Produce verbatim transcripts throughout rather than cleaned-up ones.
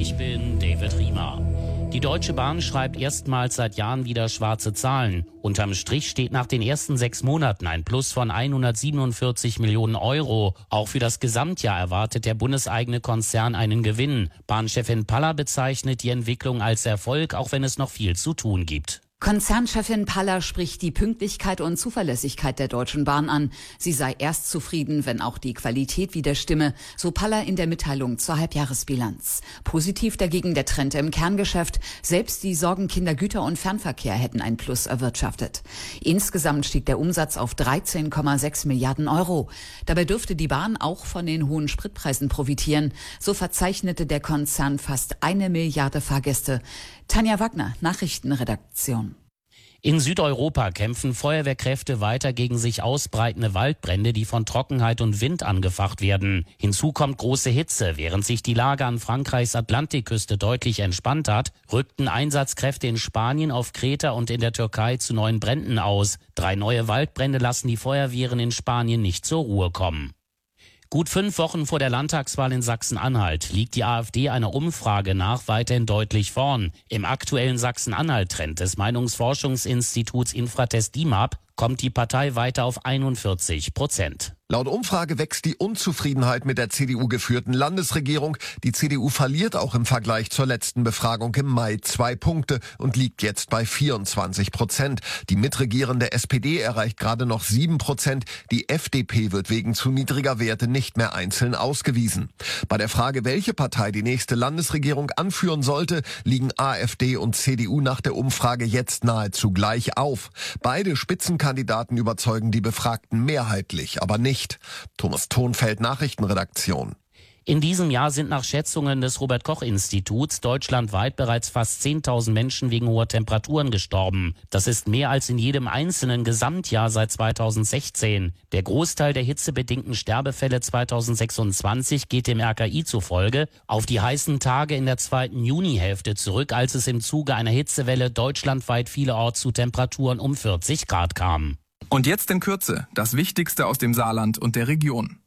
Ich bin David Riemer. Die Deutsche Bahn schreibt erstmals seit Jahren wieder schwarze Zahlen. Unterm Strich steht nach den ersten sechs Monaten ein Plus von hundertsiebenundvierzig Millionen Euro. Auch für das Gesamtjahr erwartet der bundeseigene Konzern einen Gewinn. Bahnchefin Paller bezeichnet die Entwicklung als Erfolg, auch wenn es noch viel zu tun gibt. Konzernchefin Paller spricht die Pünktlichkeit und Zuverlässigkeit der Deutschen Bahn an. Sie sei erst zufrieden, wenn auch die Qualität wieder stimme, so Paller in der Mitteilung zur Halbjahresbilanz. Positiv dagegen der Trend im Kerngeschäft. Selbst die Sorgenkinder Güter- und Fernverkehr hätten ein Plus erwirtschaftet. Insgesamt stieg der Umsatz auf dreizehn Komma sechs Milliarden Euro. Dabei dürfte die Bahn auch von den hohen Spritpreisen profitieren. So verzeichnete der Konzern fast eine Milliarde Fahrgäste. Tanja Wagner, Nachrichtenredaktion. In Südeuropa kämpfen Feuerwehrkräfte weiter gegen sich ausbreitende Waldbrände, die von Trockenheit und Wind angefacht werden. Hinzu kommt große Hitze. Während sich die Lage an Frankreichs Atlantikküste deutlich entspannt hat, rückten Einsatzkräfte in Spanien, auf Kreta und in der Türkei zu neuen Bränden aus. Drei neue Waldbrände lassen die Feuerwehren in Spanien nicht zur Ruhe kommen. Gut fünf Wochen vor der Landtagswahl in Sachsen-Anhalt liegt die AfD einer Umfrage nach weiterhin deutlich vorn. Im aktuellen Sachsen-Anhalt-Trend des Meinungsforschungsinstituts Infratest D I M A P kommt die Partei weiter auf einundvierzig Prozent. Laut Umfrage wächst die Unzufriedenheit mit der C D U-geführten Landesregierung. Die C D U verliert auch im Vergleich zur letzten Befragung im Mai zwei Punkte und liegt jetzt bei vierundzwanzig Prozent. Die mitregierende S P D erreicht gerade noch sieben Prozent. Die F D P wird wegen zu niedriger Werte nicht mehr einzeln ausgewiesen. Bei der Frage, welche Partei die nächste Landesregierung anführen sollte, liegen AfD und C D U nach der Umfrage jetzt nahezu gleich auf. Beide Spitzenkandidaten überzeugen die Befragten mehrheitlich, aber nicht. Thomas Thonfeld, Nachrichtenredaktion. In diesem Jahr sind nach Schätzungen des Robert-Koch-Instituts deutschlandweit bereits fast zehntausend Menschen wegen hoher Temperaturen gestorben. Das ist mehr als in jedem einzelnen Gesamtjahr seit zweitausendsechzehn. Der Großteil der hitzebedingten Sterbefälle zweitausendsechsundzwanzig geht dem R K I zufolge auf die heißen Tage in der zweiten Junihälfte zurück, als es im Zuge einer Hitzewelle deutschlandweit vielerorts zu Temperaturen um vierzig Grad kam. Und jetzt in Kürze das Wichtigste aus dem Saarland und der Region.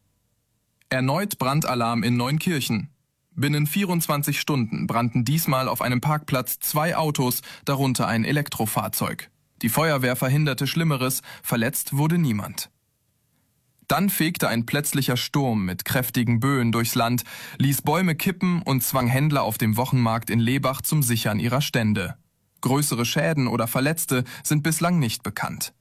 Erneut Brandalarm in Neunkirchen. Binnen vierundzwanzig Stunden brannten diesmal auf einem Parkplatz zwei Autos, darunter ein Elektrofahrzeug. Die Feuerwehr verhinderte Schlimmeres, verletzt wurde niemand. Dann fegte ein plötzlicher Sturm mit kräftigen Böen durchs Land, ließ Bäume kippen und zwang Händler auf dem Wochenmarkt in Lebach zum Sichern ihrer Stände. Größere Schäden oder Verletzte sind bislang nicht bekannt.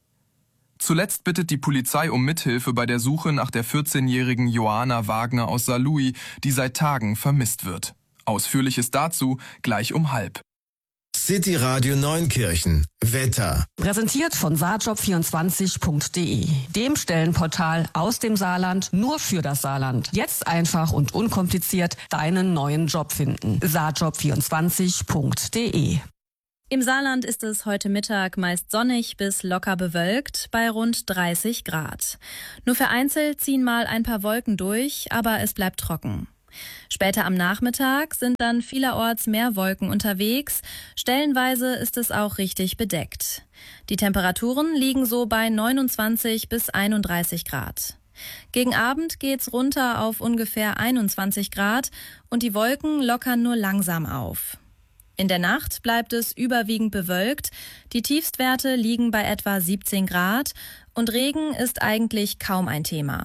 Zuletzt bittet die Polizei um Mithilfe bei der Suche nach der vierzehnjährigen Johanna Wagner aus Saarlouis, die seit Tagen vermisst wird. Ausführliches dazu gleich um halb. City Radio Neunkirchen. Wetter. Präsentiert von saarjob vierundzwanzig punkt de, dem Stellenportal aus dem Saarland nur für das Saarland. Jetzt einfach und unkompliziert deinen neuen Job finden. saarjob vierundzwanzig punkt de. Im Saarland ist es heute Mittag meist sonnig bis locker bewölkt bei rund dreißig Grad. Nur vereinzelt ziehen mal ein paar Wolken durch, aber es bleibt trocken. Später am Nachmittag sind dann vielerorts mehr Wolken unterwegs. Stellenweise ist es auch richtig bedeckt. Die Temperaturen liegen so bei neunundzwanzig bis einunddreißig Grad. Gegen Abend geht's runter auf ungefähr einundzwanzig Grad und die Wolken lockern nur langsam auf. In der Nacht bleibt es überwiegend bewölkt. Die Tiefstwerte liegen bei etwa siebzehn Grad und Regen ist eigentlich kaum ein Thema.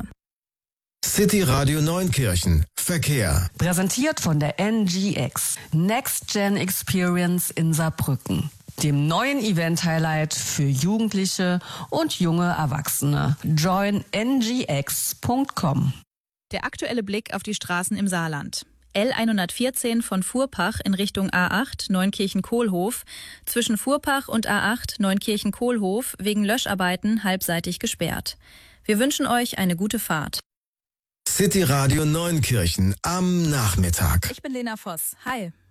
City Radio Neunkirchen. Verkehr. Präsentiert von der N G X. Next Gen Experience in Saarbrücken. Dem neuen Event-Highlight für Jugendliche und junge Erwachsene. join n g x punkt com. Der aktuelle Blick auf die Straßen im Saarland. L hundertvierzehn von Furpach in Richtung A acht Neunkirchen-Kohlhof. Zwischen Furpach und A acht Neunkirchen-Kohlhof wegen Löscharbeiten halbseitig gesperrt. Wir wünschen euch eine gute Fahrt. City Radio Neunkirchen am Nachmittag. Ich bin Lena Voss. Hi.